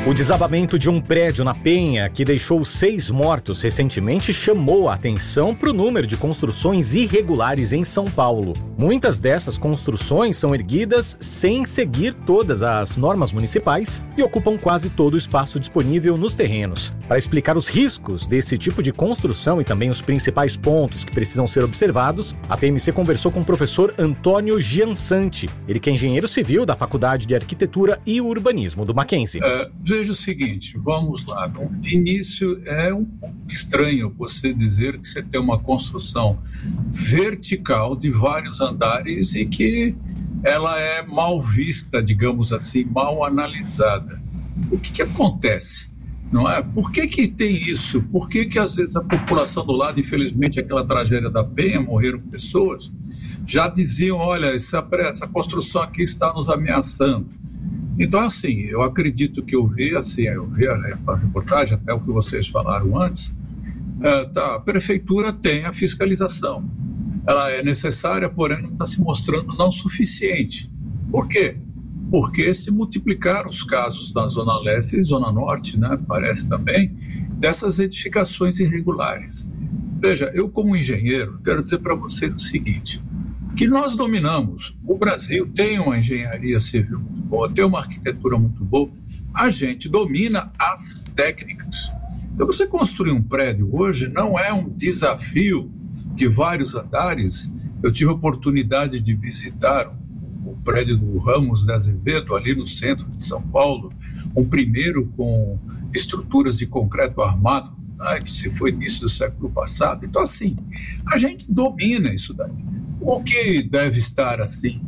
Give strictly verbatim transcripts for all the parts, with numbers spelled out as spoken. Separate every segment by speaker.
Speaker 1: O desabamento de um prédio na Penha, que deixou seis mortos recentemente, chamou a atenção para o número de construções irregulares em São Paulo. Muitas dessas construções são erguidas sem seguir todas as normas municipais e ocupam quase todo o espaço disponível nos terrenos. Para explicar os riscos desse tipo de construção e também os principais pontos que precisam ser observados, a P M C conversou com o professor Antônio Giansanti, ele que é engenheiro civil da Faculdade de Arquitetura e Urbanismo do Mackenzie.
Speaker 2: Uh, veja o seguinte, vamos lá. De início, é um pouco estranho você dizer que você tem uma construção vertical de vários andares e que ela é mal vista, digamos assim, mal analisada. O que, que acontece? Não é? Por que que tem isso? Por que que às vezes a população do lado, infelizmente aquela tragédia da Penha, morreram pessoas, já diziam, olha, essa, essa construção aqui está nos ameaçando. Então, assim, eu acredito que eu vi, assim, eu vi a reportagem, até o que vocês falaram antes, é, tá, a prefeitura tem a fiscalização. Ela é necessária, porém não está se mostrando não suficiente. Por quê? Porque se multiplicaram os casos na Zona Leste e Zona Norte, né, parece também, dessas edificações irregulares. Veja, eu como engenheiro, quero dizer para vocês o seguinte, que nós dominamos, o Brasil tem uma engenharia civil muito boa, tem uma arquitetura muito boa, a gente domina as técnicas. Então você construir um prédio hoje não é um desafio de vários andares. Eu tive a oportunidade de visitar o prédio do Ramos de Azevedo, ali no centro de São Paulo, o primeiro com estruturas de concreto armado, né, que se foi início do século passado. Então, assim, a gente domina isso daí. O que deve estar, assim,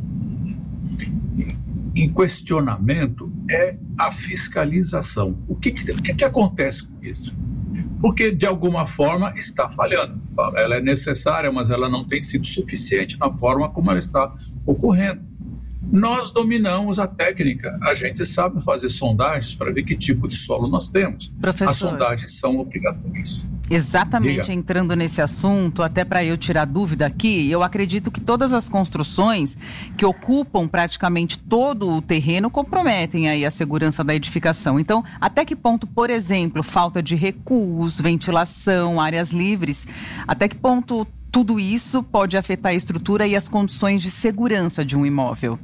Speaker 2: em questionamento é a fiscalização. O que, que, que, que acontece com isso? Porque, de alguma forma, está falhando. Ela é necessária, mas ela não tem sido suficiente na forma como ela está ocorrendo. Nós dominamos a técnica, a gente sabe fazer sondagens para ver que tipo de solo nós temos.
Speaker 3: Professor,
Speaker 2: as sondagens são obrigatórias.
Speaker 3: Exatamente,
Speaker 2: Diga.
Speaker 3: Entrando nesse assunto, até para eu tirar dúvida aqui, eu acredito que todas as construções que ocupam praticamente todo o terreno comprometem aí a segurança da edificação. Então, até que ponto, por exemplo, falta de recuos, ventilação, áreas livres, até que ponto tudo isso pode afetar a estrutura e as condições de segurança de um imóvel?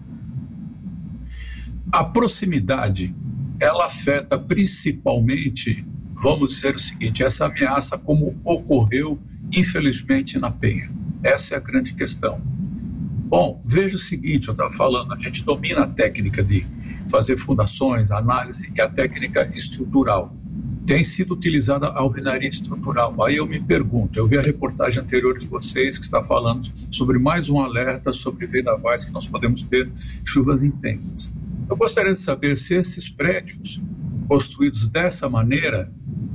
Speaker 2: A proximidade, ela afeta principalmente, vamos dizer o seguinte, essa ameaça como ocorreu, infelizmente, na Penha. Essa é a grande questão. Bom, veja o seguinte, eu estava falando, a gente domina a técnica de fazer fundações, análise e a técnica estrutural. Tem sido utilizada a alvenaria estrutural. Aí eu me pergunto, eu vi a reportagem anterior de vocês que está falando sobre mais um alerta sobre vendavais que nós podemos ter chuvas intensas. Eu gostaria de saber se esses prédios construídos dessa maneira,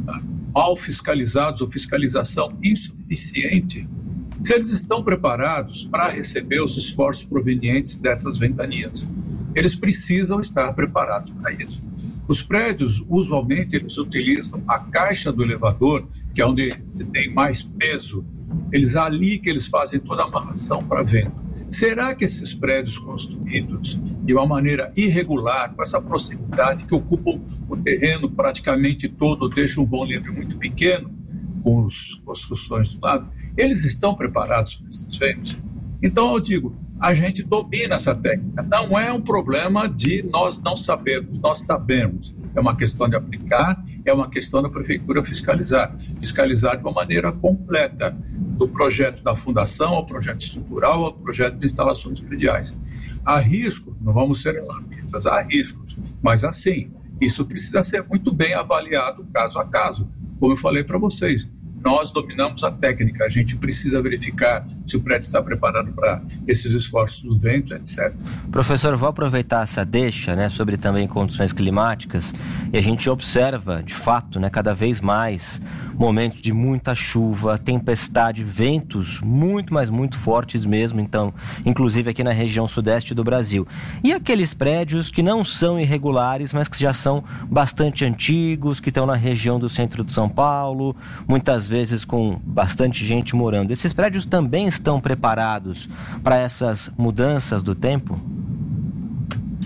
Speaker 2: mal fiscalizados ou fiscalização insuficiente, se eles estão preparados para receber os esforços provenientes dessas ventanias. Eles precisam estar preparados para isso. Os prédios, usualmente, eles utilizam a caixa do elevador, que é onde tem mais peso. Eles ali que eles fazem toda a amarração para vento. Será que esses prédios construídos de uma maneira irregular, com essa proximidade que ocupam o terreno praticamente todo, deixam um vão livre muito pequeno, com as construções do lado, eles estão preparados para esses ventos? Então eu digo, a gente domina essa técnica. Não é um problema de nós não sabermos, nós sabemos. É uma questão de aplicar, é uma questão da prefeitura fiscalizar. Fiscalizar de uma maneira completa, do projeto da fundação ao projeto estrutural ao projeto de instalações prediais. Há risco, não vamos ser alarmistas, há riscos, mas assim, isso precisa ser muito bem avaliado caso a caso. Como eu falei para vocês, nós dominamos a técnica, a gente precisa verificar se o prédio está preparado para esses esforços dos ventos, etcétera.
Speaker 4: Professor, vou aproveitar essa deixa, né, sobre também condições climáticas, e a gente observa, de fato, né, cada vez mais momentos de muita chuva, tempestade, ventos muito, mas muito fortes mesmo, então, inclusive aqui na região sudeste do Brasil. E aqueles prédios que não são irregulares, mas que já são bastante antigos, que estão na região do centro de São Paulo, muitas vezes com bastante gente morando. Esses prédios também estão preparados para essas mudanças do tempo?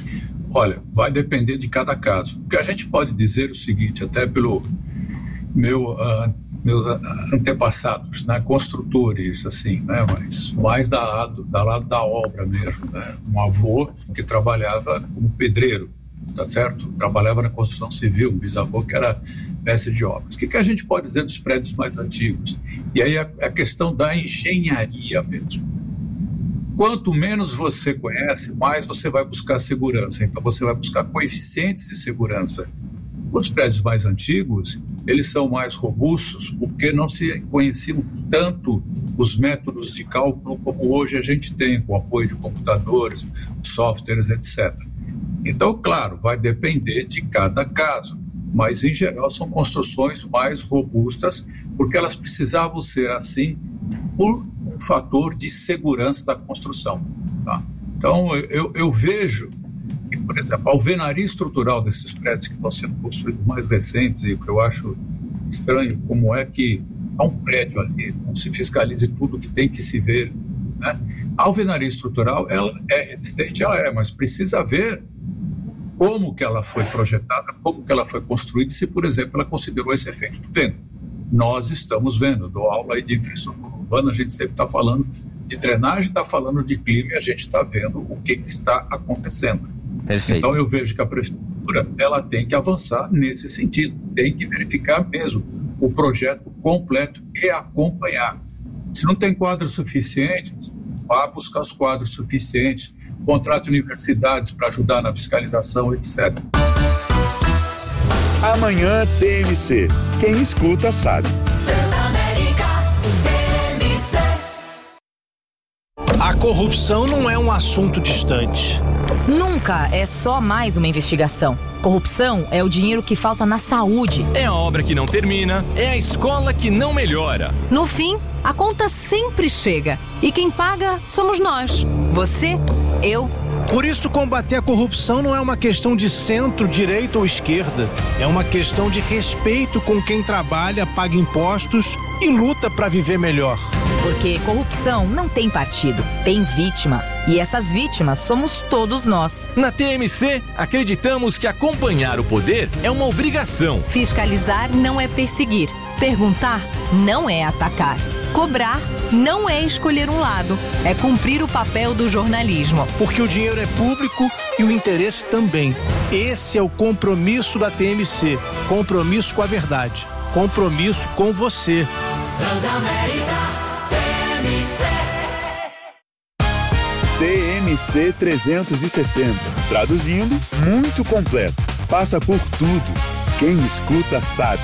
Speaker 2: Olha, vai depender de cada caso. O que a gente pode dizer é o seguinte, até pelo meu, uh, meus antepassados, né, construtores, assim, né, mas mais da lado, da lado da obra mesmo, né, um avô que trabalhava como pedreiro, tá certo? Trabalhava na construção civil, um bisavô que era mestre de obras. O que, que a gente pode dizer dos prédios mais antigos? E aí a, a questão da engenharia mesmo. Quanto menos você conhece, mais você vai buscar segurança. Então, você vai buscar coeficientes de segurança. Os prédios mais antigos, eles são mais robustos porque não se conheciam tanto os métodos de cálculo como hoje a gente tem, com apoio de computadores, softwares, etcétera. Então, claro, vai depender de cada caso, mas, em geral, são construções mais robustas porque elas precisavam ser assim por um fator de segurança da construção. Tá? Então, eu, eu vejo que, por exemplo, a alvenaria estrutural desses prédios que estão sendo construídos mais recentes, e que eu acho estranho como é que há um prédio ali, não se fiscalize tudo que tem que se ver, né? A alvenaria estrutural, ela é resistente, ela é, mas precisa ver como que ela foi projetada, como que ela foi construída, se, por exemplo, ela considerou esse efeito do vento. Nós estamos vendo, dou aula aí de infraestrutura urbana, a gente sempre está falando de drenagem, está falando de clima, e a gente está vendo o que, que está acontecendo.
Speaker 4: Perfeito.
Speaker 2: Então eu vejo que a prefeitura, ela tem que avançar nesse sentido, tem que verificar mesmo o projeto completo e acompanhar. Se não tem quadros suficientes, vá buscar os quadros suficientes, contrate universidades para ajudar na fiscalização, etcétera.
Speaker 5: Amanhã T M C. Quem escuta sabe.
Speaker 6: A corrupção não é um assunto distante.
Speaker 7: Nunca é só mais uma investigação. Corrupção é o dinheiro que falta na saúde.
Speaker 8: É a obra que não termina, é a escola que não melhora.
Speaker 9: No fim, a conta sempre chega. E quem paga somos nós. Você, eu.
Speaker 6: Por isso, combater a corrupção não é uma questão de centro, direita ou esquerda. É uma questão de respeito com quem trabalha, paga impostos e luta para viver melhor.
Speaker 7: Porque corrupção não tem partido, tem vítima. E essas vítimas somos todos nós.
Speaker 8: Na T M C, acreditamos que acompanhar o poder é uma obrigação.
Speaker 9: Fiscalizar não é perseguir. Perguntar não é atacar. Cobrar não é escolher um lado. É cumprir o papel do jornalismo.
Speaker 6: Porque o dinheiro é público e o interesse também. Esse é o compromisso da T M C. Compromisso com a verdade. Compromisso com você.
Speaker 5: Transamérica. T M C trezentos e sessenta. Traduzindo, muito completo. Passa por tudo. Quem escuta sabe.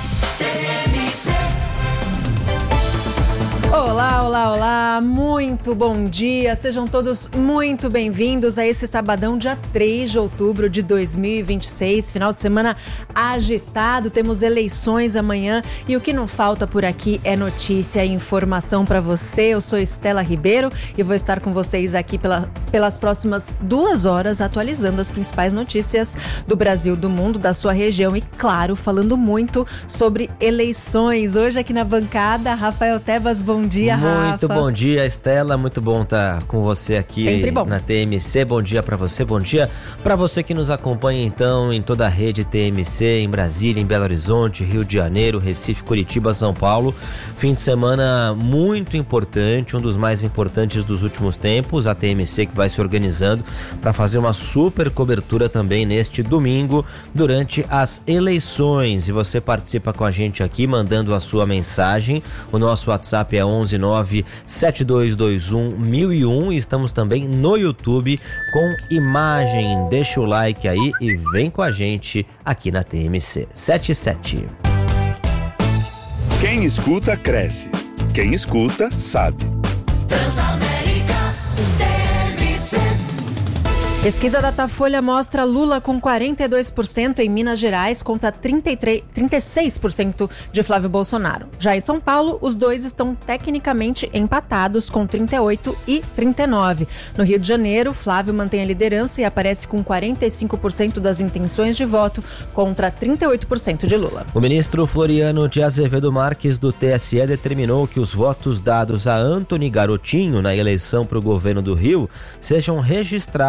Speaker 10: Olá, olá, olá, muito bom dia, sejam todos muito bem-vindos a esse sabadão, dia três de outubro de dois mil e vinte e seis, final de semana agitado, temos eleições amanhã e o que não falta por aqui é notícia e informação para você. Eu sou Estela Ribeiro e vou estar com vocês aqui pela, pelas próximas duas horas atualizando as principais notícias do Brasil, do mundo, da sua região e, claro, falando muito sobre eleições. Hoje aqui na bancada, Rafael Tebas, bom dia, Rafa.
Speaker 4: Muito bom dia, Estela. Muito bom estar com você aqui
Speaker 10: Sempre bom.
Speaker 4: na T M C. Bom dia para você, bom dia para você que nos acompanha então em toda a rede T M C, em Brasília, em Belo Horizonte, Rio de Janeiro, Recife, Curitiba, São Paulo. Fim de semana muito importante, um dos mais importantes dos últimos tempos. A T M C que vai se organizando para fazer uma super cobertura também neste domingo durante as eleições. E você participa com a gente aqui mandando a sua mensagem. O nosso WhatsApp é onze nove sete dois dois um mil e um e estamos também no YouTube com imagem. Deixa o like aí e vem com a gente aqui na T M C setenta e sete.
Speaker 5: Quem escuta, cresce. Quem escuta, sabe.
Speaker 10: Transamérica, T M C. Pesquisa Datafolha mostra Lula com quarenta e dois por cento em Minas Gerais contra trinta e três, trinta e seis por cento de Flávio Bolsonaro. Já em São Paulo, os dois estão tecnicamente empatados com trinta e oito e trinta e nove. No Rio de Janeiro, Flávio mantém a liderança e aparece com quarenta e cinco por cento das intenções de voto contra trinta e oito por cento de Lula.
Speaker 4: O ministro Floriano de Azevedo Marques do T S E determinou que os votos dados a Antony Garotinho na eleição para o governo do Rio sejam registrados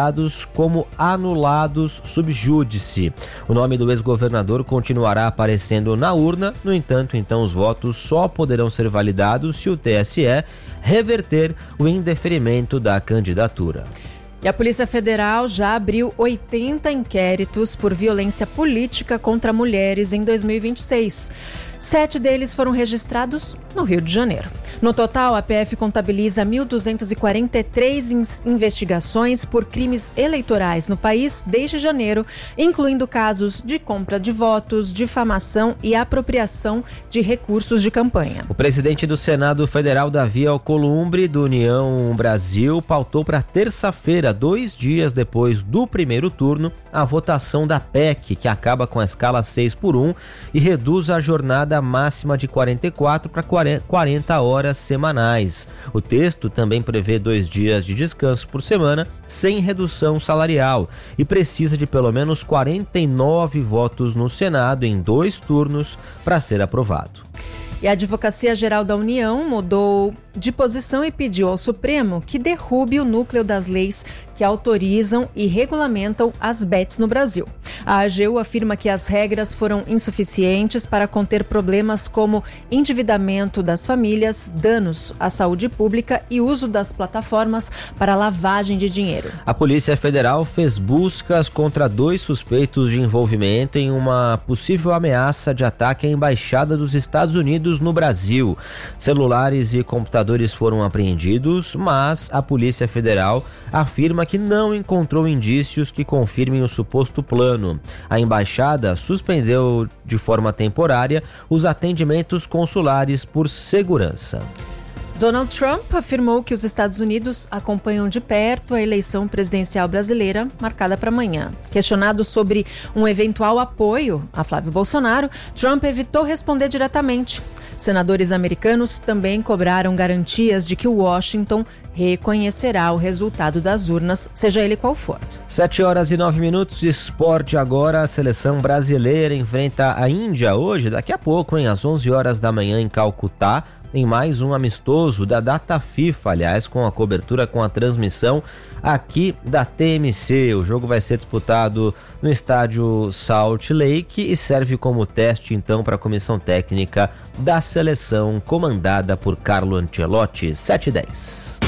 Speaker 4: como anulados sub júdice. O nome do ex-governador continuará aparecendo na urna, no entanto, então os votos só poderão ser validados se o T S E reverter o indeferimento da candidatura.
Speaker 10: E a Polícia Federal já abriu oitenta inquéritos por violência política contra mulheres em dois mil e vinte e seis. Sete deles foram registrados no Rio de Janeiro. No total, a P F contabiliza mil duzentas e quarenta e três investigações por crimes eleitorais no país desde janeiro, incluindo casos de compra de votos, difamação e apropriação de recursos de campanha.
Speaker 4: O presidente do Senado Federal, Davi Alcolumbre, do União Brasil, pautou para terça-feira, dois dias depois do primeiro turno, a votação da P E C, que acaba com a escala seis por um e reduz a jornada máxima de quarenta e quatro para quarenta horas semanais. O texto também prevê dois dias de descanso por semana, sem redução salarial, e precisa de pelo menos quarenta e nove votos no Senado em dois turnos para ser aprovado.
Speaker 10: E a Advocacia Geral da União mudou de posição e pediu ao Supremo que derrube o núcleo das leis que autorizam e regulamentam as bets no Brasil. A A G U afirma que as regras foram insuficientes para conter problemas como endividamento das famílias, danos à saúde pública e uso das plataformas para lavagem de dinheiro.
Speaker 4: A Polícia Federal fez buscas contra dois suspeitos de envolvimento em uma possível ameaça de ataque à Embaixada dos Estados Unidos no Brasil. Celulares e computadores foram apreendidos, mas a Polícia Federal afirma que não encontrou indícios que confirmem o suposto plano. A embaixada suspendeu de forma temporária os atendimentos consulares por segurança.
Speaker 10: Donald Trump afirmou que os Estados Unidos acompanham de perto a eleição presidencial brasileira marcada para amanhã. Questionado sobre um eventual apoio a Flávio Bolsonaro, Trump evitou responder diretamente. Senadores americanos também cobraram garantias de que Washington reconhecerá o resultado das urnas, seja ele qual for.
Speaker 4: Sete horas e nove minutos, esporte agora. A seleção brasileira enfrenta a Índia hoje, daqui a pouco, hein, às onze horas da manhã em Calcutá, em mais um amistoso da data FIFA, aliás, com a cobertura, com a transmissão aqui da T M C. O jogo vai ser disputado no estádio Salt Lake e serve como teste, então, para a comissão técnica da seleção comandada por Carlo Ancelotti. sete e dez.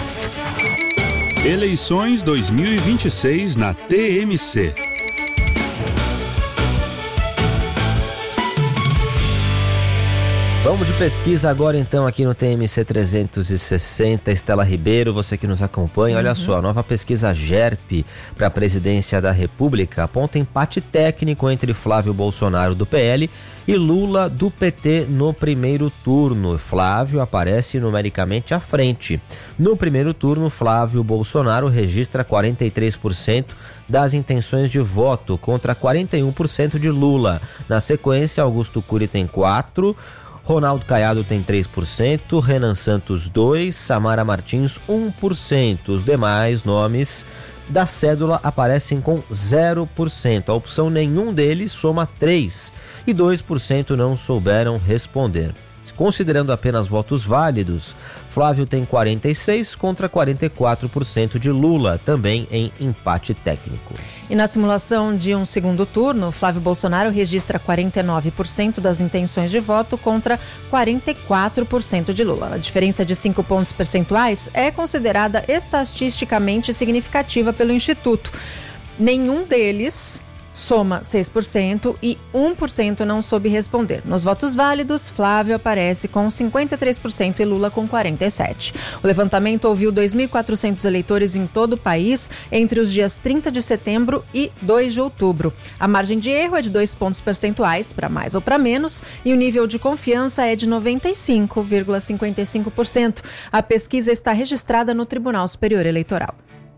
Speaker 5: Eleições dois mil e vinte e seis na T M C.
Speaker 4: Vamos de pesquisa agora então aqui no T M C trezentos e sessenta. Estela Ribeiro, você que nos acompanha, olha uhum. só, a nova pesquisa G E R P para a presidência da República aponta empate técnico entre Flávio Bolsonaro do P L e Lula do P T no primeiro turno. Flávio aparece numericamente à frente. No primeiro turno, Flávio Bolsonaro registra quarenta e três por cento das intenções de voto contra quarenta e um por cento de Lula. Na sequência, Augusto Cury tem quatro por cento, Ronaldo Caiado tem três por cento, Renan Santos dois por cento, Samara Martins um por cento. Os demais nomes da cédula aparecem com zero por cento. A opção nenhum deles soma três e dois por cento não souberam responder. Considerando apenas votos válidos, Flávio tem quarenta e seis por cento contra quarenta e quatro por cento de Lula, também em empate técnico.
Speaker 10: E na simulação de um segundo turno, Flávio Bolsonaro registra quarenta e nove por cento das intenções de voto contra quarenta e quatro por cento de Lula. A diferença de cinco pontos percentuais é considerada estatisticamente significativa pelo Instituto. Nenhum deles soma seis por cento e um por cento não soube responder. Nos votos válidos, Flávio aparece com cinquenta e três por cento e Lula com quarenta e sete por cento. O levantamento ouviu dois mil e quatrocentos eleitores em todo o país entre os dias trinta de setembro e dois de outubro. A margem de erro é de dois pontos percentuais, para mais ou para menos, e o nível de confiança é de noventa e cinco vírgula cinquenta e cinco por cento. A pesquisa está registrada no Tribunal Superior Eleitoral.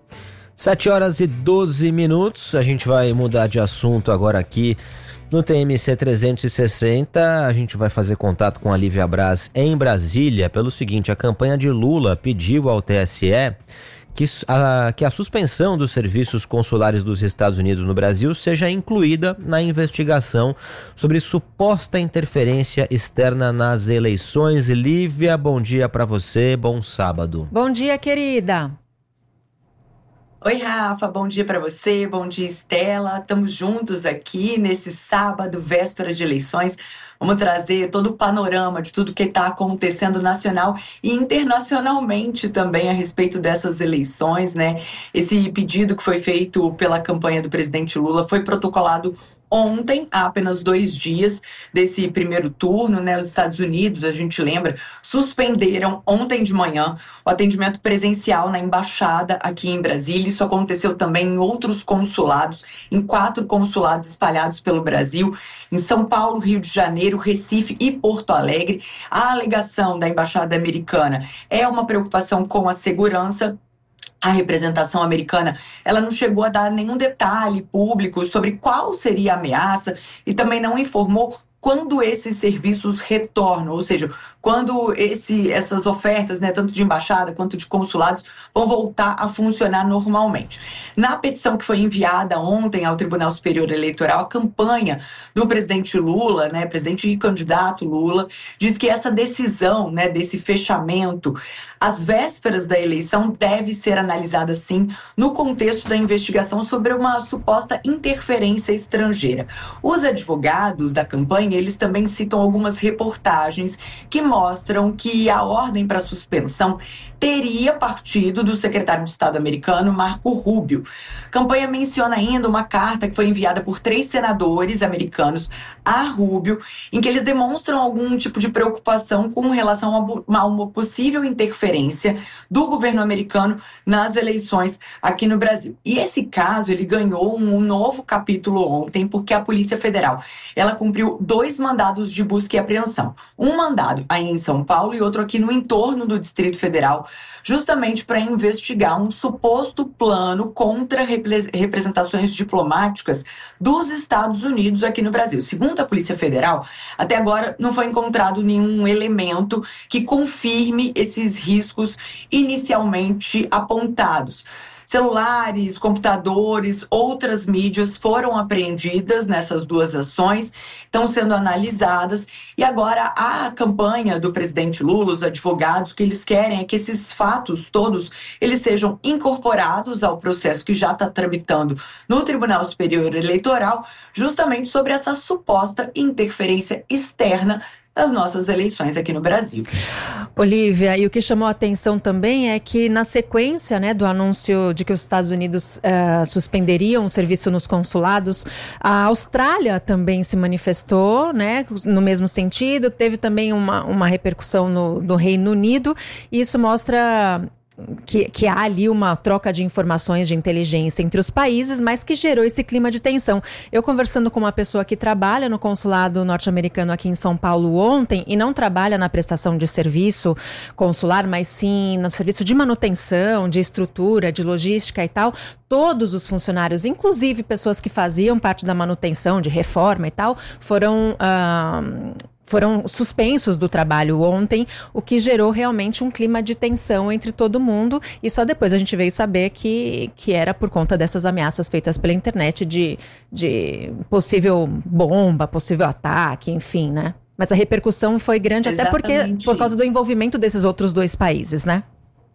Speaker 4: sete horas e doze minutos, a gente vai mudar de assunto agora aqui no T M C trezentos e sessenta. A gente vai fazer contato com a Lívia Braz em Brasília pelo seguinte: a campanha de Lula pediu ao T S E que a, que a suspensão dos serviços consulares dos Estados Unidos no Brasil seja incluída na investigação sobre suposta interferência externa nas eleições. Lívia, bom dia para você, bom sábado.
Speaker 10: Bom dia, querida.
Speaker 11: Oi, Rafa, bom dia para você, bom dia, Estela. Estamos juntos aqui nesse sábado, véspera de eleições. Vamos trazer todo o panorama de tudo que está acontecendo nacional e internacionalmente também a respeito dessas eleições, né? Esse pedido que foi feito pela campanha do presidente Lula foi protocolado ontem, há apenas dois dias desse primeiro turno, né? Os Estados Unidos, a gente lembra, suspenderam ontem de manhã o atendimento presencial na embaixada aqui em Brasília. Isso aconteceu também em outros consulados, em quatro consulados espalhados pelo Brasil, em São Paulo, Rio de Janeiro, Recife e Porto Alegre. A alegação da embaixada americana é uma preocupação com a segurança. A representação americana, ela não chegou a dar nenhum detalhe público sobre qual seria a ameaça e também não informou quando esses serviços retornam, ou seja, quando esse, essas ofertas, né, tanto de embaixada quanto de consulados, vão voltar a funcionar normalmente. Na petição que foi enviada ontem ao Tribunal Superior Eleitoral, a campanha do presidente Lula, né, presidente e candidato Lula, diz que essa decisão, né, desse fechamento às vésperas da eleição deve ser analisada, sim, no contexto da investigação sobre uma suposta interferência estrangeira. Os advogados da campanha, eles também citam algumas reportagens que mostram que a ordem para suspensão teria partido do secretário de Estado americano, Marco Rubio. A campanha menciona ainda uma carta que foi enviada por três senadores americanos a Rubio, em que eles demonstram algum tipo de preocupação com relação a uma possível interferência do governo americano nas eleições aqui no Brasil. E esse caso, ele ganhou um novo capítulo ontem, porque a Polícia Federal, ela cumpriu dois mandados de busca e apreensão. Um mandado aí em São Paulo e outro aqui no entorno do Distrito Federal, justamente para investigar um suposto plano contra representações diplomáticas dos Estados Unidos aqui no Brasil. Segundo a Polícia Federal, até agora não foi encontrado nenhum elemento que confirme esses riscos inicialmente apontados. Celulares, computadores, outras mídias foram apreendidas nessas duas ações, estão sendo analisadas, e agora a campanha do presidente Lula, os advogados, o que eles querem é que esses fatos todos eles sejam incorporados ao processo que já está tramitando no Tribunal Superior Eleitoral, justamente sobre essa suposta interferência externa das nossas eleições aqui no Brasil.
Speaker 10: Olívia, e o que chamou a atenção também é que na sequência, né, do anúncio de que os Estados Unidos uh, suspenderiam o serviço nos consulados, a Austrália também se manifestou, né, no mesmo sentido, teve também uma, uma repercussão no, no Reino Unido, e isso mostra Que, que há ali uma troca de informações de inteligência entre os países, mas que gerou esse clima de tensão. Eu conversando com uma pessoa que trabalha no consulado norte-americano aqui em São Paulo ontem, e não trabalha na prestação de serviço consular, mas sim no serviço de manutenção, de estrutura, de logística e tal, todos os funcionários, inclusive pessoas que faziam parte da manutenção, de reforma e tal, foram... Uh, foram suspensos do trabalho ontem, o que gerou realmente um clima de tensão entre todo mundo, e só depois a gente veio saber que, que era por conta dessas ameaças feitas pela internet de, de possível bomba, possível ataque, enfim, né? Mas a repercussão foi grande. Exatamente, até porque por causa do envolvimento desses outros dois países, né?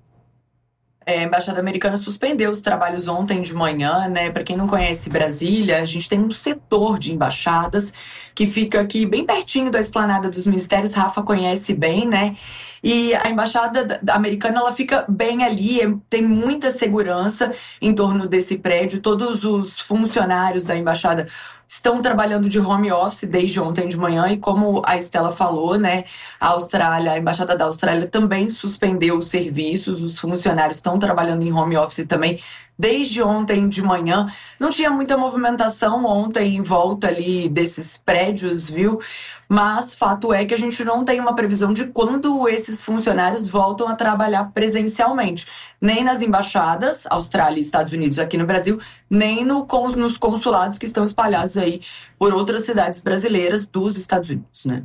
Speaker 11: É, a Embaixada Americana suspendeu os trabalhos ontem de manhã, né? Para quem não conhece Brasília, a gente tem um setor de embaixadas que fica aqui bem pertinho da esplanada dos ministérios. Rafa conhece bem, né? E a Embaixada Americana, ela fica bem ali, tem muita segurança em torno desse prédio. Todos os funcionários da Embaixada estão trabalhando de home office desde ontem de manhã, e como a Estela falou, né, a Austrália, a Embaixada da Austrália também suspendeu os serviços, os funcionários estão trabalhando em home office também desde ontem de manhã. Não tinha muita movimentação ontem em volta ali desses prédios, viu? Mas fato é que a gente não tem uma previsão de quando esses funcionários voltam a trabalhar presencialmente. Nem nas embaixadas, Austrália e Estados Unidos aqui no Brasil, nem no, nos consulados que estão espalhados aí por outras cidades brasileiras dos Estados Unidos, né?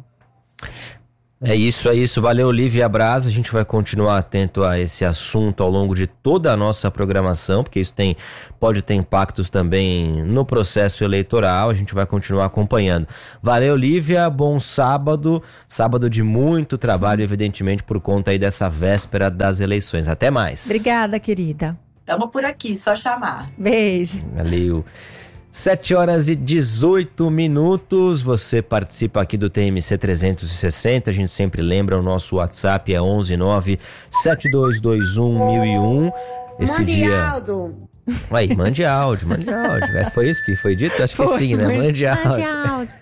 Speaker 4: É isso, é isso. Valeu, Olívia Braz. A gente vai continuar atento a esse assunto ao longo de toda a nossa programação, porque isso tem, pode ter impactos também no processo eleitoral. A gente vai continuar acompanhando. Valeu, Olívia. Bom sábado. Sábado de muito trabalho, evidentemente, por conta aí dessa véspera das eleições. Até mais.
Speaker 10: Obrigada, querida.
Speaker 11: Tamo por aqui, só chamar.
Speaker 10: Beijo.
Speaker 4: Valeu. sete horas e dezoito minutos, você participa aqui do T M C trezentos e sessenta, a gente sempre lembra, o nosso WhatsApp é onze nove sete dois dois um mil e um. Esse
Speaker 12: mande
Speaker 4: dia...
Speaker 12: áudio.
Speaker 4: Aí, mande áudio, mande áudio. É, foi isso que foi dito? Acho que
Speaker 10: foi,
Speaker 4: sim, né? Mande áudio.
Speaker 12: Mande áudio.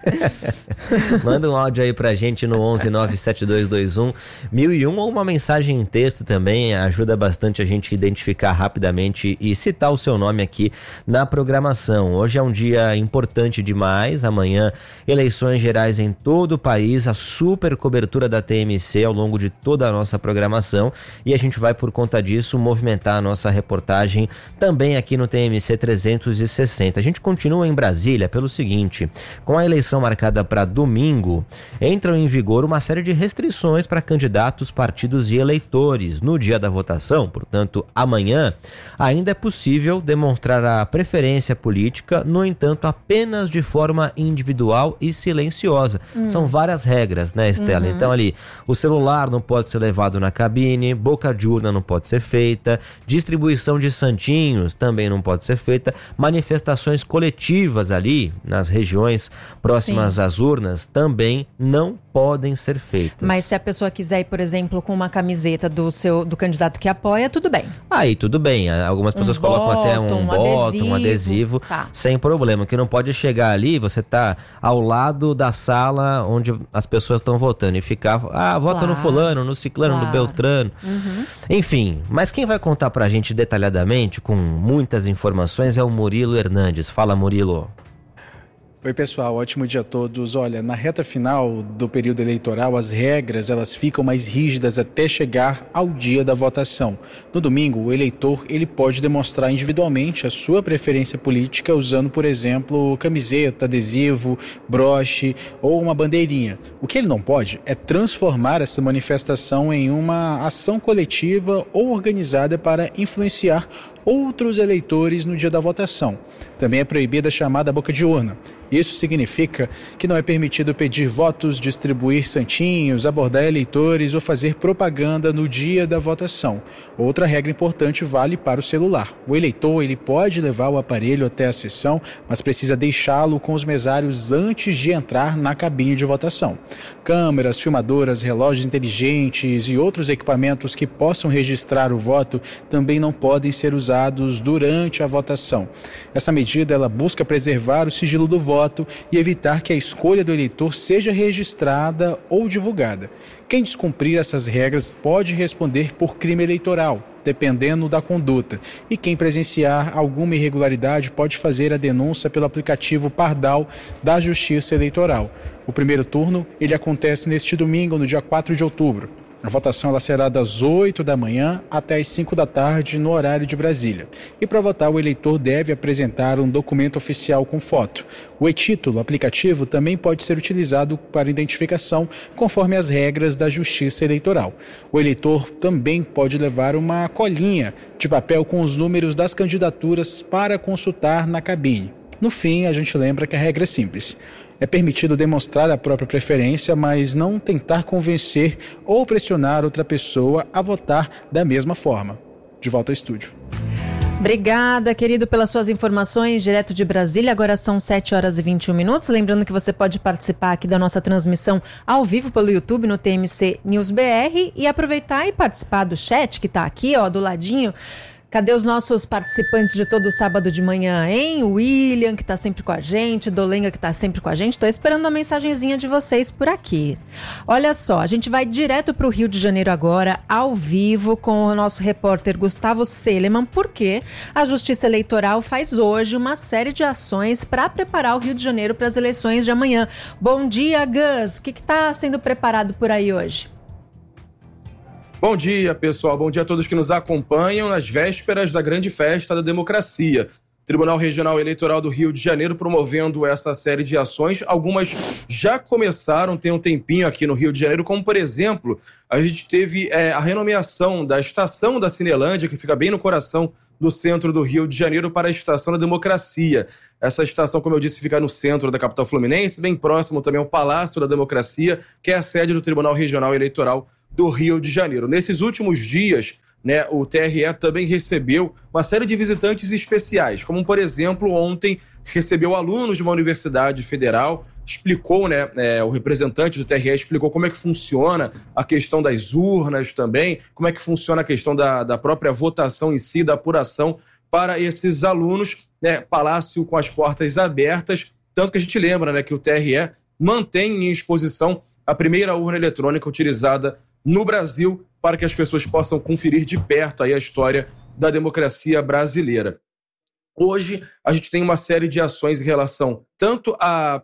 Speaker 4: Manda um áudio aí pra gente no onze nove sete dois dois um mil e um ou uma mensagem em texto também, ajuda bastante a gente a identificar rapidamente e citar o seu nome aqui na programação. Hoje é um dia importante demais, amanhã eleições gerais em todo o país, a super cobertura da T M C ao longo de toda a nossa programação e a gente vai por conta disso movimentar a nossa reportagem também aqui no T M C trezentos e sessenta. A gente continua em Brasília pelo seguinte, com a eleição marcada para domingo, entram em vigor uma série de restrições para candidatos, partidos e eleitores. No dia da votação, portanto, amanhã, ainda é possível demonstrar a preferência política, no entanto, apenas de forma individual e silenciosa. Hum. São várias regras, né, Estela? Uhum. Então ali, o celular não pode ser levado na cabine, boca de urna não pode ser feita, distribuição de santinhos também não pode ser feita, manifestações coletivas ali nas regiões próximas Sim. às urnas também não podem ser feitas.
Speaker 10: Mas se a pessoa quiser ir, por exemplo, com uma camiseta do seu do candidato que apoia, tudo bem.
Speaker 4: Aí tudo bem, algumas pessoas um colocam boto, até um, um botão, adesivo, um adesivo, tá. sem problema, que não pode chegar ali, você tá ao lado da sala onde as pessoas estão votando e ficar, ah, vota claro. no fulano, no ciclano, claro. no beltrano. Uhum. Enfim, mas quem vai contar pra gente detalhadamente, com muitas informações, é o Murilo Hernandes. Fala, Murilo.
Speaker 13: Oi, pessoal, ótimo dia a todos. Olha, na reta final do período eleitoral, as regras elas ficam mais rígidas até chegar ao dia da votação. No domingo, o eleitor ele pode demonstrar individualmente a sua preferência política usando, por exemplo, camiseta, adesivo, broche ou uma bandeirinha. O que ele não pode é transformar essa manifestação em uma ação coletiva ou organizada para influenciar outros eleitores no dia da votação. Também é proibida a chamada boca de urna. Isso significa que não é permitido pedir votos, distribuir santinhos, abordar eleitores ou fazer propaganda no dia da votação. Outra regra importante vale para o celular. O eleitor ele pode levar o aparelho até a sessão, mas precisa deixá-lo com os mesários antes de entrar na cabine de votação. Câmeras, filmadoras, relógios inteligentes e outros equipamentos que possam registrar o voto também não podem ser usados durante a votação. Essa medida ela busca preservar o sigilo do voto e evitar que a escolha do eleitor seja registrada ou divulgada. Quem descumprir essas regras pode responder por crime eleitoral, dependendo da conduta. E quem presenciar alguma irregularidade pode fazer a denúncia pelo aplicativo Pardal da Justiça Eleitoral. O primeiro turno ele acontece neste domingo, no dia quatro de outubro. A votação ela será das oito da manhã até as cinco da tarde no horário de Brasília. E para votar, o eleitor deve apresentar um documento oficial com foto. O e-título aplicativo também pode ser utilizado para identificação, conforme as regras da Justiça Eleitoral. O eleitor também pode levar uma colinha de papel com os números das candidaturas para consultar na cabine. No fim, a gente lembra que a regra é simples. É permitido demonstrar a própria preferência, mas não tentar convencer ou pressionar outra pessoa a votar da mesma forma. De volta ao estúdio.
Speaker 10: Obrigada, querido, pelas suas informações, direto de Brasília. Agora são sete horas e vinte e um minutos. Lembrando que você pode participar aqui da nossa transmissão ao vivo pelo YouTube no T M C News B R e aproveitar e participar do chat que está aqui, ó, do ladinho. Cadê os nossos participantes de todo sábado de manhã, hein? O William, que tá sempre com a gente, Dolenga, que tá sempre com a gente. Tô esperando a mensagenzinha de vocês por aqui. Olha só, a gente vai direto pro Rio de Janeiro agora, ao vivo, com o nosso repórter Gustavo Seleman, porque a Justiça Eleitoral faz hoje uma série de ações para preparar o Rio de Janeiro para as eleições de amanhã. Bom dia, Gus. O que que tá sendo preparado por aí hoje?
Speaker 14: Bom dia, pessoal. Bom dia a todos que nos acompanham nas vésperas da grande festa da democracia. O Tribunal Regional Eleitoral do Rio de Janeiro promovendo essa série de ações. Algumas já começaram, tem um tempinho aqui no Rio de Janeiro, como, por exemplo, a gente teve é, a renomeação da estação da Cinelândia, que fica bem no coração do centro do Rio de Janeiro, para a Estação da Democracia. Essa estação, como eu disse, fica no centro da capital fluminense, bem próximo também ao Palácio da Democracia, que é a sede do Tribunal Regional Eleitoral do Rio de Janeiro. Nesses últimos dias, né, o T R E também recebeu uma série de visitantes especiais, como, por exemplo, ontem recebeu alunos de uma universidade federal, explicou, né, é, o representante do T R E explicou como é que funciona a questão das urnas também, como é que funciona a questão da, da própria votação em si, da apuração para esses alunos, né, Palácio com as portas abertas, tanto que a gente lembra, né, que o T R E mantém em exposição a primeira urna eletrônica utilizada no Brasil para que as pessoas possam conferir de perto aí a história da democracia brasileira. Hoje, a gente tem uma série de ações em relação tanto a,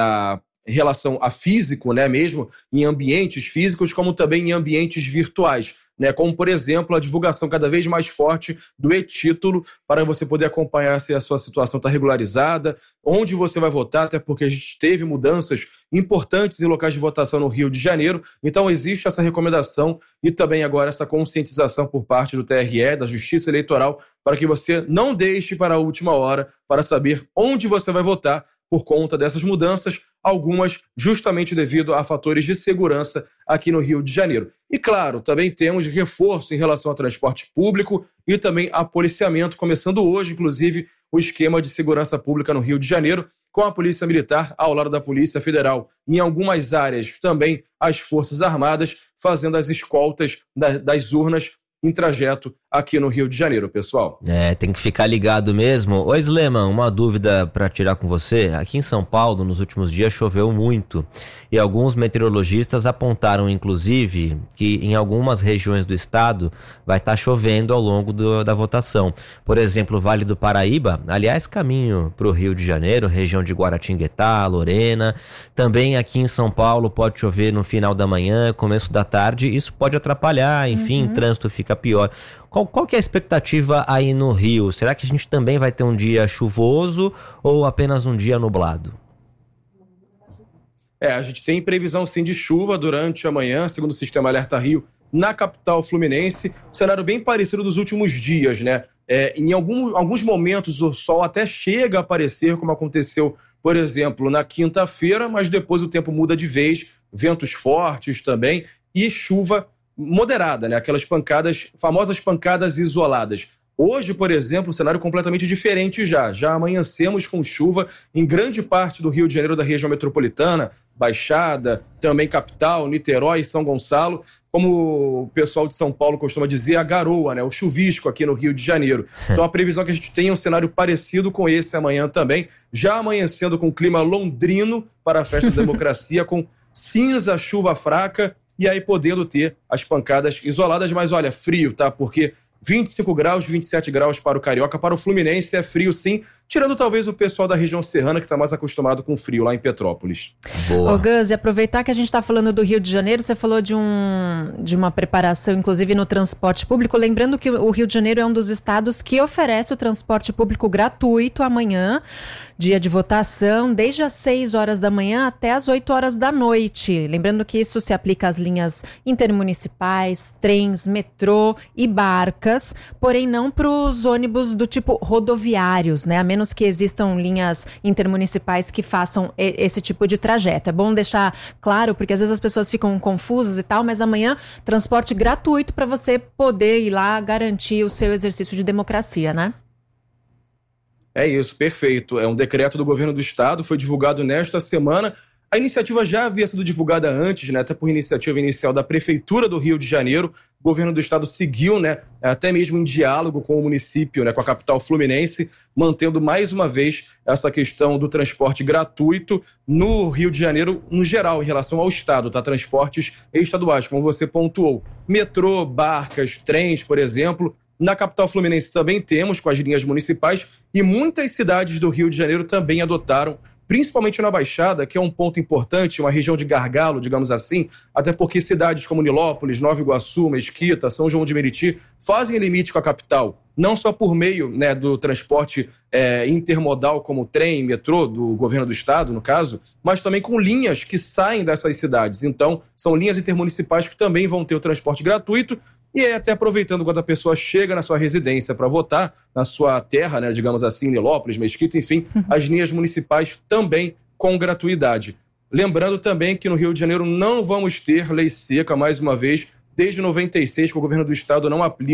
Speaker 14: a em relação a físico, né, mesmo em ambientes físicos, como também em ambientes virtuais, né, como, por exemplo, a divulgação cada vez mais forte do e-título para você poder acompanhar se a sua situação está regularizada, onde você vai votar, até porque a gente teve mudanças importantes em locais de votação no Rio de Janeiro, então existe essa recomendação e também agora essa conscientização por parte do T R E, da Justiça Eleitoral, para que você não deixe para a última hora para saber onde você vai votar, por conta dessas mudanças, algumas justamente devido a fatores de segurança aqui no Rio de Janeiro. E claro, também temos reforço em relação ao transporte público e também a policiamento, começando hoje, inclusive, o esquema de segurança pública no Rio de Janeiro, com a Polícia Militar ao lado da Polícia Federal. Em algumas áreas, também as Forças Armadas fazendo as escoltas das urnas em trajeto aqui no Rio de Janeiro, pessoal.
Speaker 4: É, tem que ficar ligado mesmo. Ô Sleman, uma dúvida para tirar com você. Aqui em São Paulo, nos últimos dias, choveu muito. E alguns meteorologistas apontaram, inclusive, que em algumas regiões do estado vai estar chovendo ao longo do, da votação. Por exemplo, Vale do Paraíba, aliás, caminho para o Rio de Janeiro, região de Guaratinguetá, Lorena. Também aqui em São Paulo pode chover no final da manhã, começo da tarde. Isso pode atrapalhar, enfim, uhum. O trânsito fica pior. Qual, qual que é a expectativa aí no Rio? Será que a gente também vai ter um dia chuvoso ou apenas um dia nublado?
Speaker 14: É, a gente tem previsão sim de chuva durante a manhã, segundo o Sistema Alerta Rio, na capital fluminense. Um cenário bem parecido dos últimos dias, né? É, em algum, alguns momentos o sol até chega a aparecer, como aconteceu, por exemplo, na quinta-feira, mas depois o tempo muda de vez, ventos fortes também e chuva moderada, né? Aquelas pancadas, famosas pancadas isoladas. Hoje, por exemplo, um cenário completamente diferente já. Já amanhecemos com chuva em grande parte do Rio de Janeiro, da região metropolitana, Baixada, também capital, Niterói, São Gonçalo. Como o pessoal de São Paulo costuma dizer, a garoa, né? O chuvisco aqui no Rio de Janeiro. Então a previsão é que a gente tenha um cenário parecido com esse amanhã também, já amanhecendo com clima londrino para a Festa da Democracia, com cinza, chuva fraca, e aí podendo ter as pancadas isoladas, mas olha, frio, tá? Porque vinte e cinco graus, vinte e sete graus para o Carioca, para o Fluminense é frio sim, tirando talvez o pessoal da região serrana que está mais acostumado com frio lá em Petrópolis.
Speaker 10: Boa. Ô Gus, e aproveitar que a gente está falando do Rio de Janeiro, você falou de, um, de uma preparação, inclusive no transporte público, lembrando que o Rio de Janeiro é um dos estados que oferece o transporte público gratuito amanhã, dia de votação, desde as seis horas da manhã até as oito horas da noite. Lembrando que isso se aplica às linhas intermunicipais, trens, metrô e barcas, porém não para os ônibus do tipo rodoviários, né? A menos que existam linhas intermunicipais que façam esse tipo de trajeto. É bom deixar claro, porque às vezes as pessoas ficam confusas e tal, mas amanhã transporte gratuito para você poder ir lá garantir o seu exercício de democracia, né?
Speaker 14: É isso, perfeito. É um decreto do governo do estado, foi divulgado nesta semana. A iniciativa já havia sido divulgada antes, né, até por iniciativa inicial da Prefeitura do Rio de Janeiro. O governo do estado seguiu, né, até mesmo em diálogo com o município, né, com a capital fluminense, mantendo mais uma vez essa questão do transporte gratuito no Rio de Janeiro, no geral, em relação ao estado, tá? Transportes estaduais, como você pontuou. Metrô, barcas, trens, por exemplo. Na capital fluminense também temos com as linhas municipais e muitas cidades do Rio de Janeiro também adotaram, principalmente na Baixada, que é um ponto importante, uma região de gargalo, digamos assim, até porque cidades como Nilópolis, Nova Iguaçu, Mesquita, São João de Meriti fazem limite com a capital, não só por meio, né, do transporte é, intermodal como trem, metrô, do governo do estado, no caso, mas também com linhas que saem dessas cidades. Então, são linhas intermunicipais que também vão ter o transporte gratuito. E aí, até aproveitando quando a pessoa chega na sua residência para votar, na sua terra, né, digamos assim, Nilópolis, Mesquita, enfim, uhum. As linhas municipais também com gratuidade. Lembrando também que no Rio de Janeiro não vamos ter lei seca, mais uma vez, desde noventa e seis, que o governo do estado não aplica